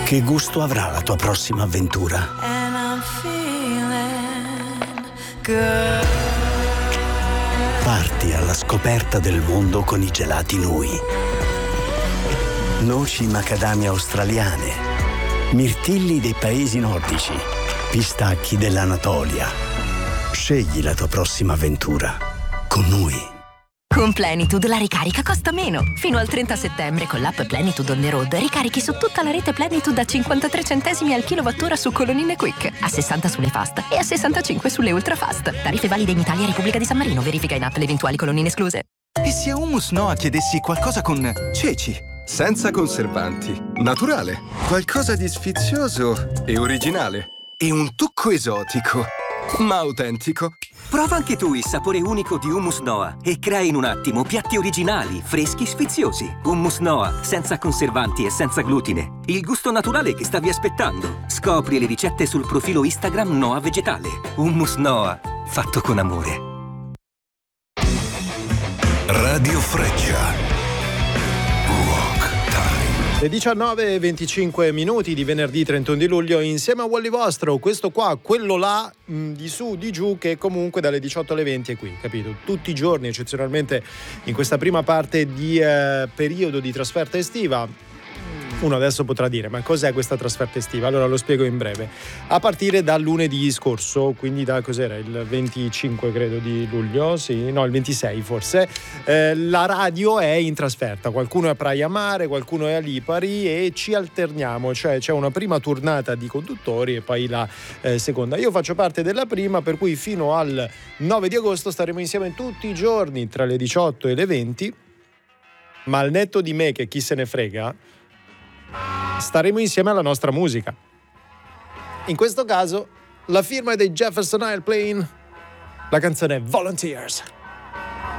Che gusto avrà la tua prossima avventura? Parti alla scoperta del mondo con i gelati Nui. Noci macadamia australiane, mirtilli dei paesi nordici, pistacchi dell'Anatolia. Scegli la tua prossima avventura con Nui. Con Plenitude la ricarica costa meno. Fino al 30 settembre con l'app Plenitude on the road ricarichi su tutta la rete Plenitude a 53 centesimi al kilowattora su colonnine Quick, a 60 sulle fast e a 65 sulle ultra fast. Tariffe valide in Italia e Repubblica di San Marino. Verifica in app le eventuali colonnine escluse. E se a Hummus Noa chiedessi qualcosa con ceci, senza conservanti, naturale, qualcosa di sfizioso e originale e un tocco esotico, ma autentico? Prova anche tu il sapore unico di Hummus Noa e crea in un attimo piatti originali, freschi, sfiziosi. Hummus Noa, senza conservanti e senza glutine. Il gusto naturale che stavi aspettando. Scopri le ricette sul profilo Instagram Noa Vegetale. Hummus Noa, fatto con amore. Radio Freccia. Le 19:25 di venerdì 31 di luglio insieme a Wally Vostro, questo qua, quello là, di su, di giù, che comunque dalle 18 alle 20 è qui, capito? Tutti i giorni, eccezionalmente in questa prima parte di periodo di trasferta estiva. Uno adesso potrà dire, ma cos'è questa trasferta estiva? Allora lo spiego in breve. A partire dal lunedì scorso, quindi da cos'era? Il 25 credo di luglio, sì, no, il 26 forse, la radio è in trasferta. Qualcuno è a Praia Mare, qualcuno è a Lipari e ci alterniamo, cioè c'è una prima tornata di conduttori e poi la seconda. Io faccio parte della prima, per cui fino al 9 di agosto staremo insieme tutti i giorni tra le 18 e le 20, ma al netto di me, che chi se ne frega, staremo insieme alla nostra musica. In questo caso la firma è dei Jefferson Airplane, la canzone è Volunteers.